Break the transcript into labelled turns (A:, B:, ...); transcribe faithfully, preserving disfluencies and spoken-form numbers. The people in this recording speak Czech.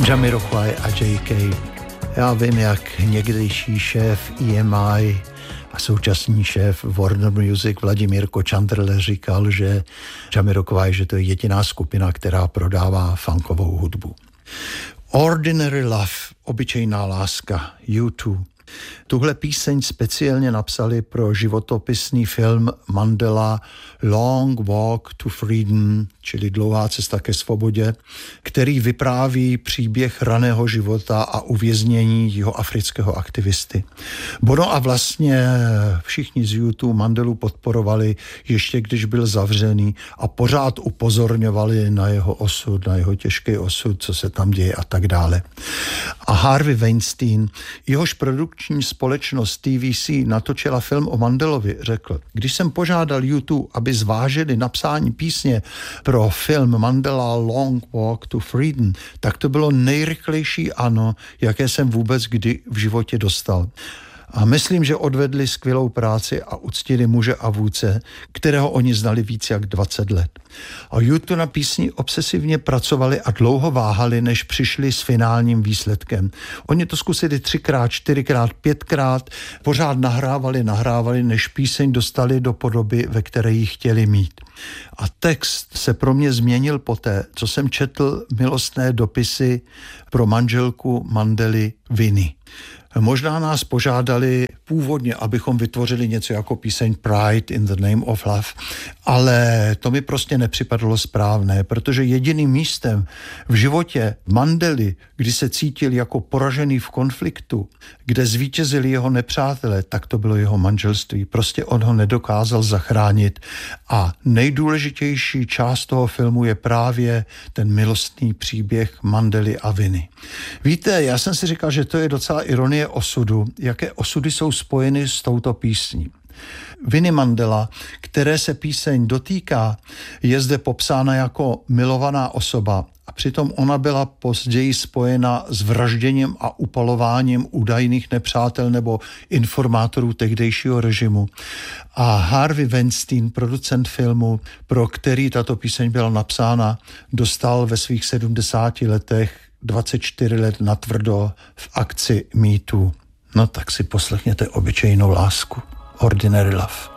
A: Jamiroquai a J K. Já vím, jak někdejší šéf E M I a současný šéf Warner Music Vladimír Kochandrle říkal, že Jamiroquai, že to je jediná skupina, která prodává funkovou hudbu. Ordinary Love, obyčejná láska, U dva. Tuhle píseň speciálně napsali pro životopisný film Mandela Long Walk to Freedom, čili Dlouhá cesta ke svobodě, který vypráví příběh raného života a uvěznění jihoafrického aktivisty. Bono a vlastně všichni z U dva Mandelu podporovali ještě když byl zavřený a pořád upozorňovali na jeho osud, na jeho těžký osud, co se tam děje a tak dále. A Harvey Weinstein, jehož produkční společnost T V C natočila film o Mandelovi, řekl, když jsem požádal U dva, aby zvážili napsání písně pro film Mandela Long Walk to Freedom, tak to bylo nejrychlejší ano, jaké jsem vůbec kdy v životě dostal. A myslím, že odvedli skvělou práci a uctili muže a vůdce, kterého oni znali víc jak dvacet let. A U dva na písni obsesivně pracovali a dlouho váhali, než přišli s finálním výsledkem. Oni to zkusili třikrát, čtyřikrát, pětkrát, pořád nahrávali, nahrávali, než píseň dostali do podoby, ve které ji chtěli mít. A text se pro mě změnil poté, co jsem četl milostné dopisy pro manželku Mandely Winnie. Možná nás požádali původně, abychom vytvořili něco jako píseň Pride in the Name of Love, ale to mi prostě nepřipadlo správné, protože jediným místem v životě Mandely, kdy se cítil jako poražený v konfliktu, kde zvítězili jeho nepřátelé, tak to bylo jeho manželství. Prostě on ho nedokázal zachránit a nejdůležitější část toho filmu je právě ten milostný příběh Mandely a Winnie. Víte, já jsem si říkal, že to je docela ironie osudu, jaké osudy jsou spojeny s touto písní. Winnie Mandela, které se píseň dotýká, je zde popsána jako milovaná osoba a přitom ona byla později spojena s vražděním a upalováním údajných nepřátel nebo informátorů tehdejšího režimu. A Harvey Weinstein, producent filmu, pro který tato píseň byla napsána, dostal ve svých sedmdesáti letech dvacet čtyři let natvrdo v akci Me Too. No tak si poslechněte obyčejnou lásku. Ordinary Love.